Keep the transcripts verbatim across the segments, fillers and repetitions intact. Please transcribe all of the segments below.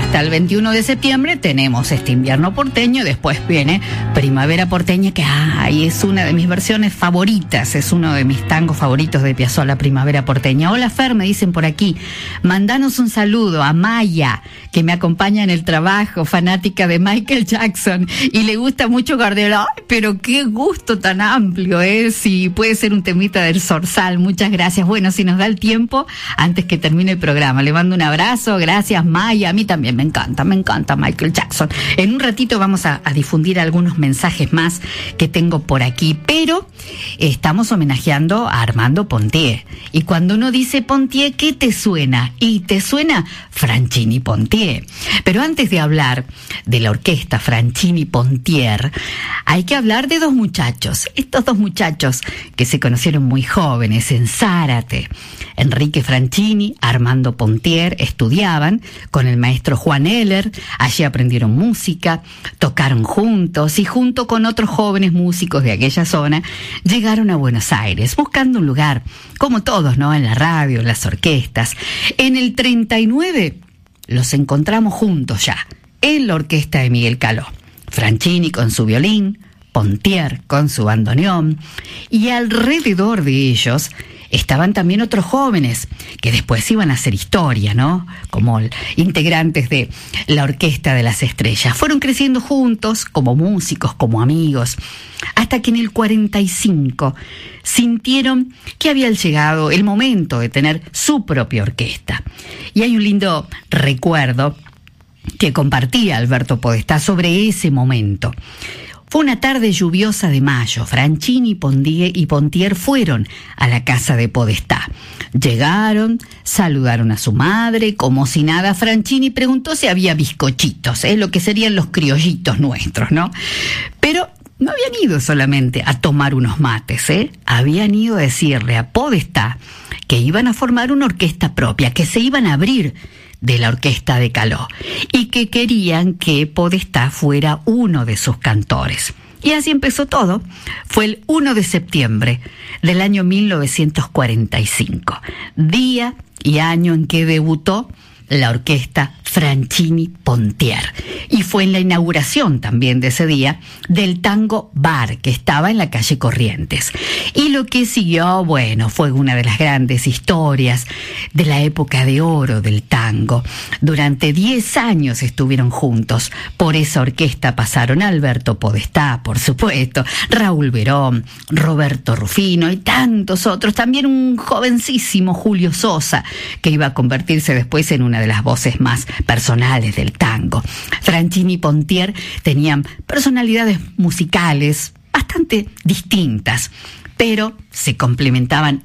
hasta el veintiuno de septiembre tenemos este invierno porteño, después viene primavera porteña, que ay, es una de mis versiones favoritas, es uno de mis tangos favoritos de Piazzolla, Primavera porteña. Hola Fer, me dicen por aquí, mandanos un saludo a Maya, que me acompaña en el trabajo, fanática de Michael Jackson, y le gusta mucho Guardiola. Ay, pero qué gusto tan amplio, ¿eh? Si puede ser un temita del Zorzal, muchas gracias. Bueno, si nos da el tiempo, antes que termine el programa, le mando un abrazo, gracias Maya, a mí también me encanta, me encanta Michael Jackson. En un ratito vamos a, a difundir algunos mensajes más que tengo por aquí, pero estamos homenajeando a Armando Pontier, y cuando uno dice Pontier, ¿qué te suena? Y te suena Franchini Pontier. Pero antes de hablar de la orquesta Franchini Pontier, hay que hablar de dos muchachos, estos dos muchachos que se conocieron muy jóvenes en Zárate. Enrique Franchini, Armando Pontier estudiaban con el maestro Juan Heller, allí aprendieron música, tocaron juntos y junto con otros jóvenes músicos de aquella zona llegaron a Buenos Aires buscando un lugar, como todos, ¿no? En la radio, en las orquestas. En el treinta y nueve los encontramos juntos ya, en la orquesta de Miguel Caló. Franchini con su violín, Pontier con su bandoneón, y alrededor de ellos estaban también otros jóvenes que después iban a hacer historia, ¿no? Como integrantes de la Orquesta de las Estrellas. Fueron creciendo juntos como músicos, como amigos, hasta que en el cuarenta y cinco sintieron que había llegado el momento de tener su propia orquesta. Y hay un lindo recuerdo que compartía Alberto Podestá sobre ese momento. Fue una tarde lluviosa de mayo. Franchini y Pontier fueron a la casa de Podestá. Llegaron, saludaron a su madre, como si nada. Franchini preguntó si había bizcochitos, ¿eh? Lo que serían los criollitos nuestros, ¿no? Pero no habían ido solamente a tomar unos mates, ¿eh? Habían ido a decirle a Podestá que iban a formar una orquesta propia, que se iban a abrir de la orquesta de Caló, y que querían que Podestá fuera uno de sus cantores. Y así empezó todo. Fue el uno de septiembre del año mil novecientos cuarenta y cinco, día y año en que debutó la orquesta Franchini Pontier. Y fue en la inauguración también de ese día del Tango Bar, que estaba en la calle Corrientes. Y lo que siguió, bueno, fue una de las grandes historias de la época de oro del tango. Durante diez años estuvieron juntos. Por esa orquesta pasaron Alberto Podestá, por supuesto, Raúl Verón, Roberto Rufino y tantos otros. También un jovencísimo Julio Sosa, que iba a convertirse después en una de las voces más personales del tango. Franchini y Pontier tenían personalidades musicales bastante distintas, pero se complementaban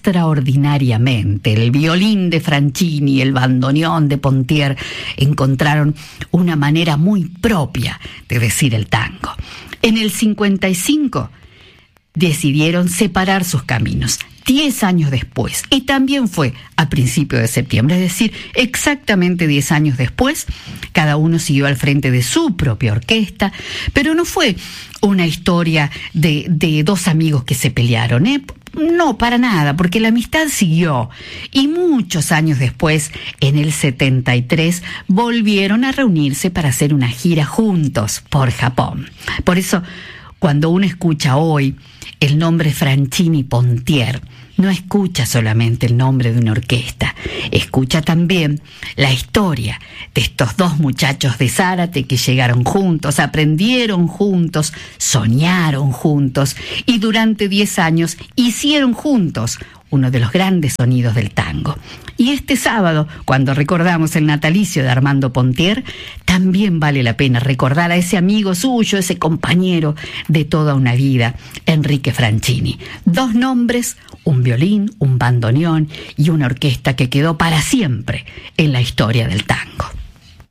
extraordinariamente. El violín de Franchini y el bandoneón de Pontier encontraron una manera muy propia de decir el tango. En el cincuenta y cinco decidieron separar sus caminos. Diez años después, y también fue a principios de septiembre, es decir, exactamente diez años después, cada uno siguió al frente de su propia orquesta, pero no fue una historia de, de dos amigos que se pelearon, ¿eh? No, para nada, porque la amistad siguió, y muchos años después, en el setenta y tres, volvieron a reunirse para hacer una gira juntos por Japón. Por eso, cuando uno escucha hoy el nombre Franchini Pontier, no escucha solamente el nombre de una orquesta, escucha también la historia de estos dos muchachos de Zárate que llegaron juntos, aprendieron juntos, soñaron juntos y durante diez años hicieron juntos uno de los grandes sonidos del tango. Y este sábado, cuando recordamos el natalicio de Armando Pontier, también vale la pena recordar a ese amigo suyo, ese compañero de toda una vida, Enrique Franchini. Dos nombres, un violín, un bandoneón y una orquesta que quedó para siempre en la historia del tango.